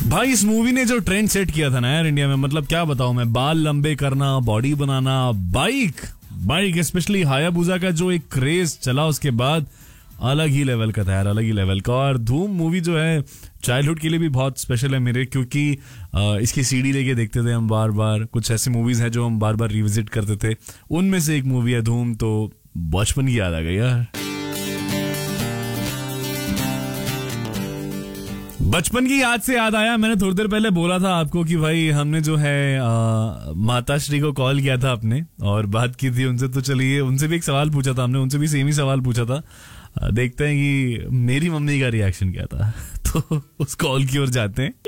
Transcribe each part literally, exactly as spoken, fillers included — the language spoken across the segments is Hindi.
भाई इस मूवी ने जो ट्रेंड सेट किया था ना यार इंडिया में, मतलब क्या बताऊं मैं, बाल लंबे करना, बॉडी बनाना, बाइक बाइक स्पेशली हायाबुसा का जो एक क्रेज चला उसके बाद अलग ही लेवल का था यार, अलग ही लेवल का। और धूम मूवी जो है चाइल्डहुड के लिए भी बहुत स्पेशल है मेरे, क्योंकि इसकी सीडी लेके देखते थे हम बार बार। कुछ ऐसी मूवीज हैं जो हम बार बार रिविजिट करते थे, उनमें से एक मूवी है धूम। तो बचपन की याद आ गई यार, बचपन की याद से याद आया। मैंने थोड़ी देर पहले बोला था आपको कि भाई हमने जो है आ, माता श्री को कॉल किया था अपने और बात की थी उनसे। तो चलिए उनसे भी एक सवाल पूछा था हमने, उनसे भी सेम ही सवाल पूछा था। आ, देखते हैं कि मेरी मम्मी का रिएक्शन क्या था। तो उस कॉल की ओर जाते हैं।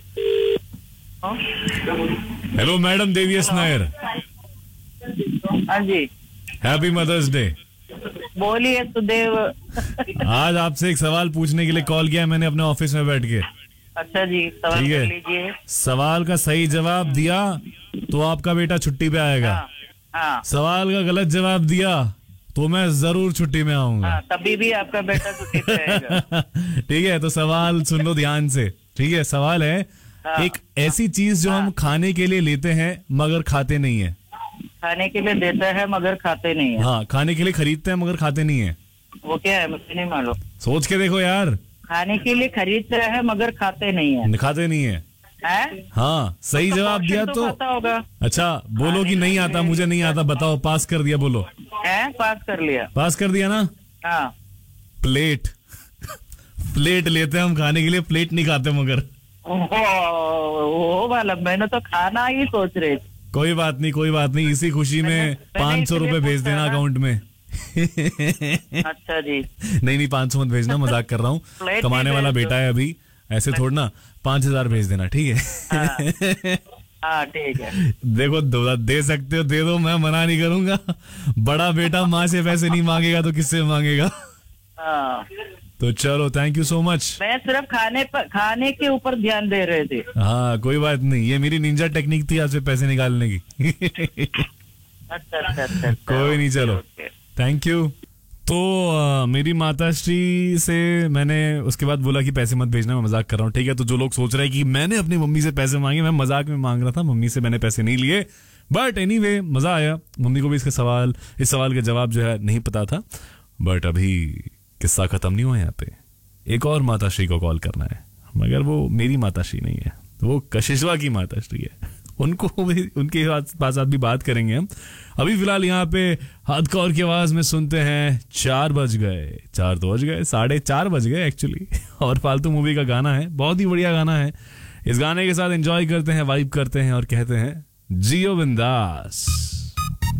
Hello madam देवीएस Nair. हाँ जी, हैप्पी मदर्स डे। बोलिए सुदेव। आज आपसे एक सवाल पूछने के लिए कॉल किया मैंने अपने ऑफिस में बैठ के। अच्छा जी, सवाल कर लीजिए। सवाल का सही जवाब दिया तो आपका बेटा छुट्टी पे आएगा। हाँ, हाँ। सवाल का गलत जवाब दिया तो मैं जरूर छुट्टी में आऊंगा। हाँ, तभी भी आपका बेटा छुट्टी पे आएगा। ठीक है, तो सवाल सुन लो ध्यान से। ठीक है, सवाल है हाँ, एक ऐसी चीज जो हाँ, हम खाने के लिए लेते हैं मगर खाते नहीं है। खाने के लिए देते हैं मगर खाते नहीं है। हाँ, खाने के लिए खरीदते हैं मगर खाते नहीं है। वो क्या है मुझे नहीं मालूम। सोच के देखो यार। खाने के लिए खरीदते हैं मगर खाते नहीं है। खाते नहीं है, है? हाँ, सही तो जवाब दिया तो, तो होगा। अच्छा बोलो कि नहीं आता, मुझे नहीं आता, बताओ। पास कर दिया, बोलो। है? पास कर लिया। पास कर दिया ना। हाँ, प्लेट। प्लेट लेते हैं हम खाने के लिए, प्लेट नहीं खाते मगर। वो वाला मैंने तो खाना ही सोच रही थी। कोई बात नहीं, कोई बात नहीं, इसी खुशी में पाँच सौ रुपए भेज देना अकाउंट में। अच्छा जी। नहीं नहीं, पाँच सौ मत भेजना, मजाक कर रहा हूँ। कमाने वाला बेटा है अभी, ऐसे थोड़ा ना। पाँच हजार भेज देना, ठीक है? हाँ ठीक है। देखो दो, दे सकते हो दे दो, मैं मना नहीं करूंगा। बड़ा बेटा माँ से पैसे नहीं मांगेगा तो किससे मांगेगा? हाँ। तो चलो, थैंक यू सो मच। मैं सिर्फ खाने पर, खाने के ऊपर ध्यान दे रहे थे। हाँ कोई बात नहीं, ये मेरी निंजा टेक्निक थी आपसे पैसे निकालने की। अच्छा अच्छा अच्छा। कोई नहीं, चलो थैंक यू। तो आ, मेरी माताश्री से मैंने उसके बाद बोला कि पैसे मत भेजना, मैं मजाक कर रहा हूँ। ठीक है, तो जो लोग सोच रहे हैं कि मैंने अपनी मम्मी से पैसे मांगे, मैं मजाक में मांग रहा था, मम्मी से मैंने पैसे नहीं लिए। बट एनीवे मजा आया। मम्मी को भी इसका सवाल इस सवाल का जवाब जो है नहीं पता था। बट अभी किस्सा खत्म नहीं हुआ, यहाँ पे एक और माताश्री को कॉल करना है, मगर वो मेरी माताश्री नहीं है, वो कशिशवा की माताश्री है। उनको भी, उनके पास भी बात करेंगे हम। अभी फिलहाल यहाँ पे हादकौर की आवाज में सुनते हैं चार बज गए। चार तो बज गए, साढ़े चार बज गए एक्चुअली। और फालतू मूवी का गाना है, बहुत ही बढ़िया गाना है। इस गाने के साथ एंजॉय करते हैं, वाइब करते हैं और कहते हैं जियो बिंदास।